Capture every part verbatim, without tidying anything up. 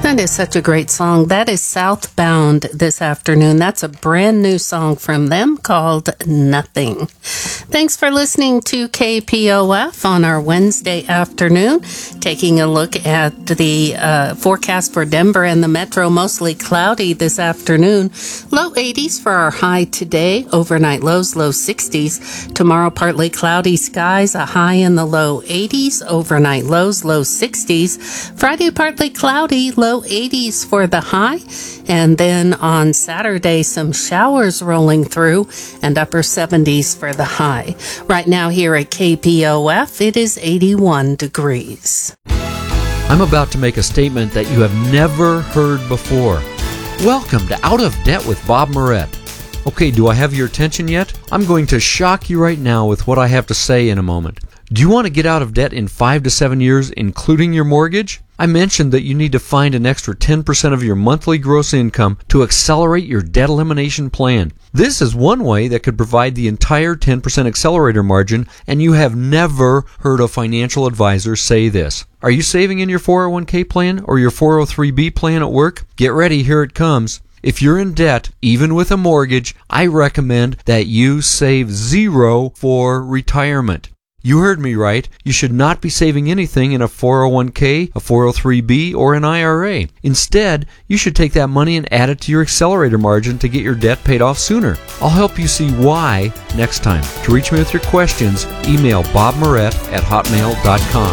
That is such a great song. That is Southbound this afternoon. That's a brand new song from them called Nothing. Thanks for listening to K P O F on our Wednesday afternoon. Taking a look at the uh, forecast for Denver and the metro. Mostly cloudy this afternoon. Low eighties for our high today. Overnight lows, low sixties. Tomorrow, partly cloudy skies. A high in the low eighties. Overnight lows, low sixties. Friday, partly cloudy. Low eighties for the high, and then on Saturday some showers rolling through and upper seventies for the high. Right now here at K P O F it is eighty-one degrees. I'm about to make a statement that you have never heard before. Welcome to Out of Debt with Bob Moret. Okay, do I have your attention yet? I'm going to shock you right now with what I have to say in a moment. Do you want to get out of debt in five to seven years, including your mortgage? I mentioned that you need to find an extra ten percent of your monthly gross income to accelerate your debt elimination plan. This is one way that could provide the entire ten percent accelerator margin, and you have never heard a financial advisor say this. Are you saving in your four oh one k plan or your four oh three b plan at work? Get ready, here it comes. If you're in debt, even with a mortgage, I recommend that you save zero for retirement. You heard me right. You should not be saving anything in a four oh one k, a four oh three b, or an I R A. Instead, you should take that money and add it to your accelerator margin to get your debt paid off sooner. I'll help you see why next time. To reach me with your questions, email bob moret at hotmail dot com.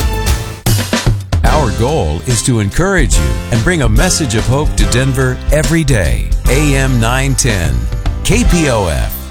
Our goal is to encourage you and bring a message of hope to Denver every day. A M nine ten, K P O F.